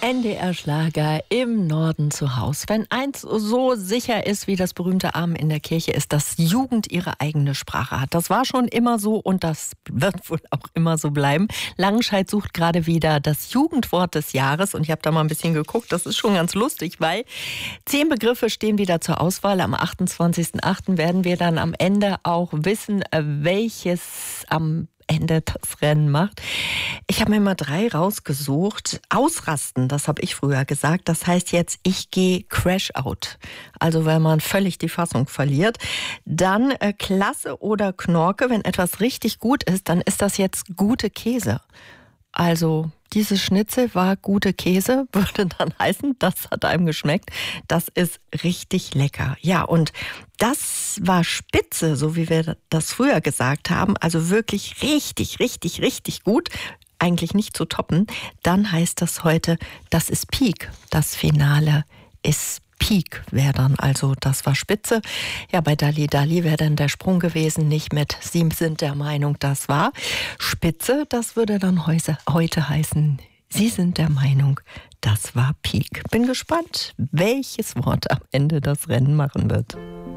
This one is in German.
NDR-Schlager im Norden zu Haus. Wenn eins so sicher ist, wie das berühmte Amen in der Kirche, ist, dass Jugend ihre eigene Sprache hat. Das war schon immer so und das wird wohl auch immer so bleiben. Langenscheidt sucht gerade wieder das Jugendwort des Jahres und ich habe da mal ein bisschen geguckt. Das ist schon ganz lustig, weil 10 Begriffe stehen wieder zur Auswahl. Am 28.08. werden wir dann am Ende auch wissen, welches am Ende das Rennen macht. Ich habe mir mal 3 rausgesucht. Ausrasten, das habe ich früher gesagt. Das heißt jetzt, ich gehe Crash out. Also wenn man völlig die Fassung verliert. Dann Klasse oder Knorke. Wenn etwas richtig gut ist, dann ist das jetzt gute Käse. Also diese Schnitzel war gute Käse, würde dann heißen, das hat einem geschmeckt. Das ist richtig lecker. Ja, und das war spitze, so wie wir das früher gesagt haben. Also wirklich richtig, richtig, richtig gut. Eigentlich nicht zu toppen. Dann heißt das heute, das ist Peak. Das Finale ist Peak wäre dann, also das war spitze. Ja, bei Dalli Dalli wäre dann der Sprung gewesen, nicht mit Sie sind der Meinung, das war spitze. Das würde dann heute heißen, Sie sind der Meinung, das war Peak. Bin gespannt, welches Wort am Ende das Rennen machen wird.